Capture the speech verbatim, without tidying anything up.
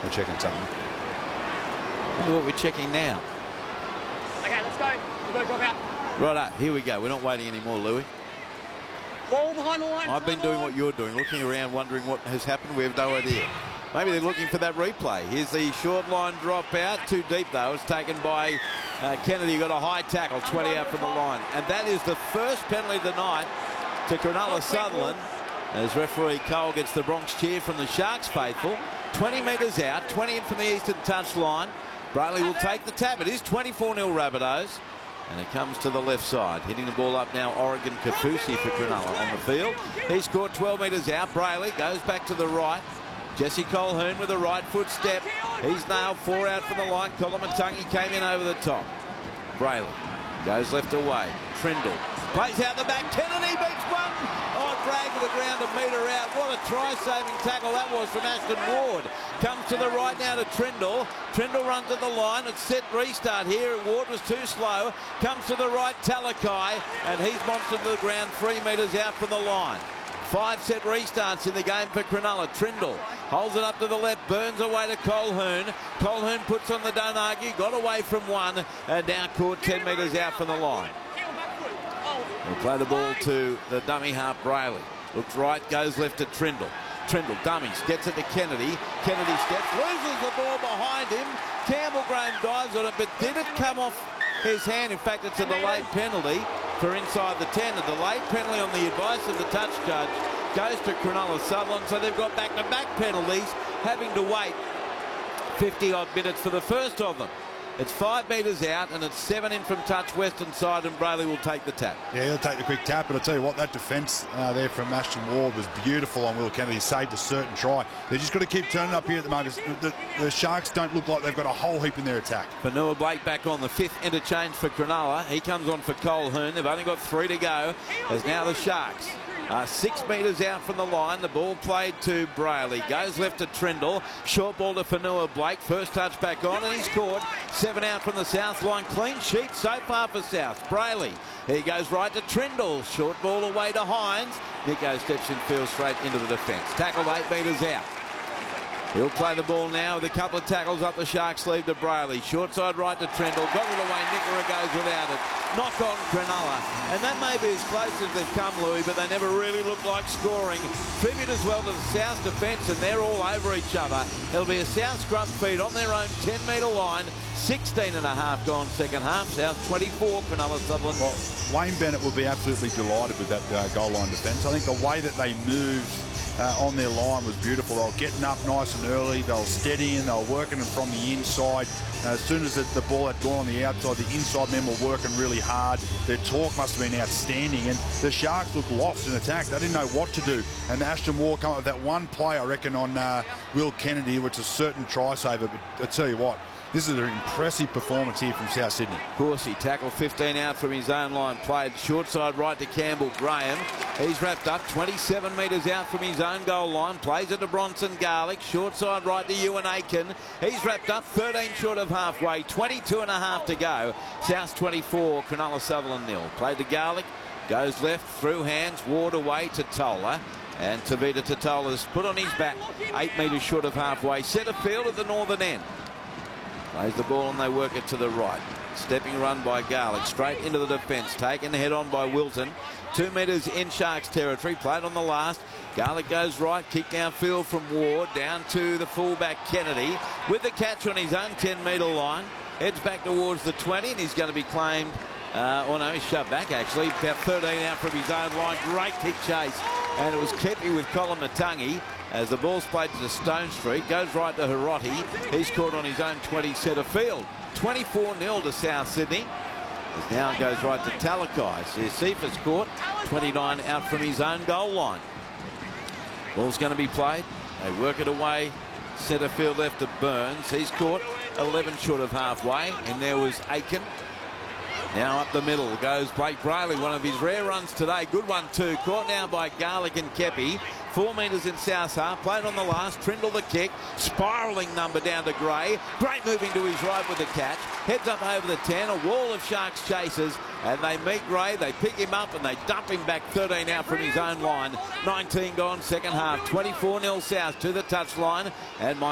We're checking something. Wonder what we're checking now. Okay, let's go. We've got to drop out. Right, here we go. We're not waiting anymore, Louis. Ball behind the line. I've been doing what you're doing, looking around, wondering what has happened. We have no idea. Maybe they're looking for that replay. Here's the short line drop out. Too deep, though. It's taken by uh, Kennedy. Got a high tackle, twenty out from the line. And that is the first penalty of the night to Cronulla Sutherland, as referee Cole gets the Bronx cheer from the Sharks faithful. twenty metres out, twenty in from the eastern touch line. Brayley will take the tap. It is twenty-four nil Rabbitohs. And it comes to the left side. Hitting the ball up now, Oregon Kafusi for Cronulla on the field. He scored twelve metres out. Brayley goes back to the right. Jesse Colquhoun with a right foot step. He's nailed four out from the line. Koloamatangi came in over the top. Brayley goes left away. Trindle plays out the back. Kennedy beats one. Oh, drag to the ground a metre out. What a try-saving tackle that was from Ashton Ward. Comes to the right now to Trindle. Trindle runs to the line. It's set restart here. Ward was too slow. Comes to the right, Talakai, and he's monstered to the ground three metres out from the line. Five set restarts in the game for Cronulla. Trindle holds it up to the left, burns away to Colquhoun. Colquhoun puts on the don't argue, got away from one, and now caught ten metres out from the line. We'll play the ball to the dummy half, Brayley. Looks right, goes left to Trindle. Trindle dummies, gets it to Kennedy. Kennedy steps, loses the ball behind him. Campbell Graham dives on it, but did it come off his hand? In fact, it's a delayed penalty for inside the ten. A delayed penalty on the advice of the touch judge goes to Cronulla Sutherland, so they've got back-to-back penalties, having to wait fifty odd minutes for the first of them. It's five metres out and it's seven in from touch western side, and Brayley will take the tap. Yeah, he'll take the quick tap, but I'll tell you what, that defence uh, there from Ashton Ward was beautiful on Will Kennedy. Saved a certain try. They've just got to keep turning up here at the moment. The, the Sharks don't look like they've got a whole heap in their attack. Vanua Blake back on the fifth interchange for Cronulla. He comes on for Colquhoun. They've only got three to go. As now the Sharks Uh, six metres out from the line. The ball played to Brayley. Goes left to Trindle. Short ball to Vanua Blake. First touch back on, and he scored. Seven out from the south line. Clean sheet so far for South. Brayley. He goes right to Trindle. Short ball away to Hines. Nico steps in field straight into the defence. Tackled eight metres out. He'll play the ball now with a couple of tackles up the Sharks sleeve to Brayley. Short side right to Trindle. Got it away. Nickera goes without it. Knock on Cronulla. And that may be as close as they've come, Louis, but they never really look like scoring. Tribute as well to the South defence, and they're all over each other. It'll be a South scrum feed on their own ten metre line. sixteen and a half gone second half. South twenty-four, Cronulla Sutherland. Well, Wayne Bennett will be absolutely delighted with that uh, goal line defence. I think the way that they moved Uh, on their line was beautiful. They were getting up nice and early. They were steadying. They were working it from the inside. Uh, as soon as the, the ball had gone on the outside, the inside men were working really hard. Their talk must have been outstanding. And the Sharks looked lost in attack. They didn't know what to do. And Ashton Ward come up with that one play, I reckon, on uh, Will Kennedy, which is a certain try saver. But I tell you what, this is an impressive performance here from South Sydney. Of course, he tackled fifteen out from his own line. Played short side right to Campbell Graham. He's wrapped up twenty-seven metres out from his own goal line. Plays it to Bronson Garlick. Short side right to Ewan Aiken. He's wrapped up thirteen short of halfway. twenty-two and a half to go. South twenty-four, Cronulla Sutherland nil. Played to Garlick. Goes left through hands. Ward away to Tola. And Tavita Totola's put on his back. Eight metres short of halfway. Centre field at the northern end. Plays the ball and they work it to the right. Stepping run by Garlick. Straight into the defence. Taken head on by Wilton. Two metres in Sharks territory. Played on the last. Garlick goes right. Kick downfield from Ward. Down to the fullback Kennedy. With the catch on his own ten metre line. Heads back towards the twenty, and he's going to be claimed. Uh, oh no, he's shoved back actually. About thirteen out from his own line. Great kick chase. And it was Kepi with Koloamatangi. As the ball's played to Stone Street, goes right to Hiroti. He's caught on his own twenty centre field. twenty-four nil to South Sydney. As now it goes right to Talakai. So Cephas caught, twenty-nine out from his own goal line. Ball's going to be played. They work it away. Centre field left to Burns. He's caught eleven short of halfway. And there was Aiken. Now up the middle goes Blake Brayley, one of his rare runs today. Good one too. Caught now by Garlick and Kepi. Four metres in South half. Played on the last. Trindle the kick. Spiralling number down to Gray. Great moving to his right with the catch. Heads up over the ten. A wall of Sharks chasers. And they meet Gray. They pick him up and they dump him back thirteen out from his own line. nineteen gone second half. twenty-four nil South to the touchline. And Michael